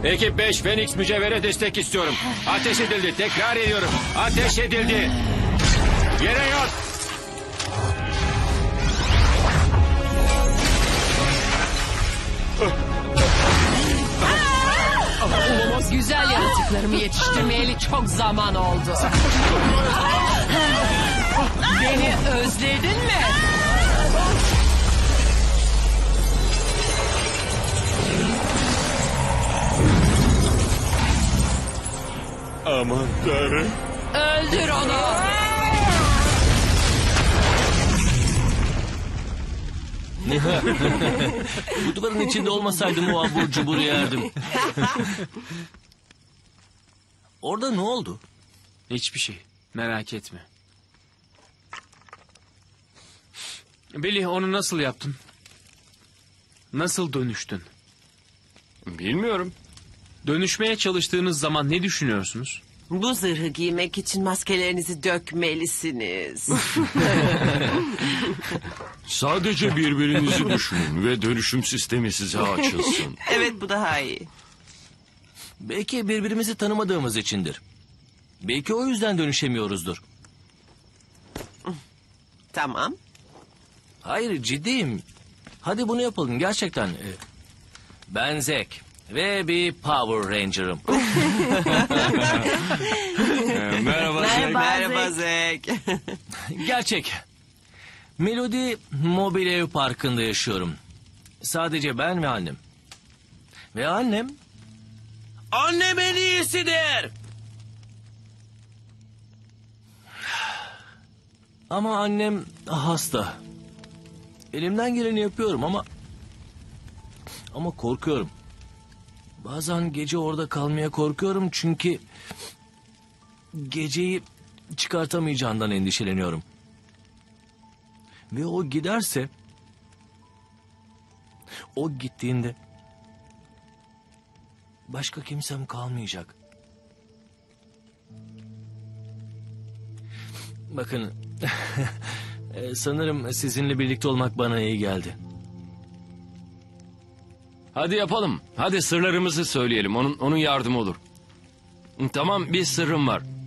Ekip 5, Phoenix mücevhere destek istiyorum. Ateş edildi. Tekrar ediyorum. Ateş edildi. Yere yat. Güzel yaratıklarımı yetiştirmeyeli çok zaman oldu. Beni özledin mi? Aman Tanrım. Öldür onu. Bu duvarın içinde olmasaydım o abur cubur yerdim. Orada ne oldu? Hiçbir şey. Merak etme. Billy, onu nasıl yaptın? Nasıl dönüştün? Bilmiyorum. Dönüşmeye çalıştığınız zaman ne düşünüyorsunuz? Bu zırhı giymek için maskelerinizi dökmelisiniz. Sadece birbirinizi düşünün ve dönüşüm sistemi size açılsın. Evet, bu daha iyi. Belki birbirimizi tanımadığımız içindir. Belki o yüzden dönüşemiyoruzdur. Tamam. Hayır, ciddiyim. Hadi bunu yapalım gerçekten. Ben Zack ve bir Power Ranger'ım. Merhaba. Merhaba Zek. Gerçek. Melody Mobil Ev Parkı'nda yaşıyorum. Sadece ben ve annem. Ve annem... Annem en iyisidir. Ama annem hasta. Elimden geleni yapıyorum ama korkuyorum. Bazen gece orada kalmaya korkuyorum çünkü geceyi çıkartamayacağından endişeleniyorum. Ve o giderse, o gittiğinde başka kimsem kalmayacak. Bakın, sanırım sizinle birlikte olmak bana iyi geldi. Hadi yapalım. Hadi sırlarımızı söyleyelim. Onun yardımı olur. Tamam, bir sırrım var.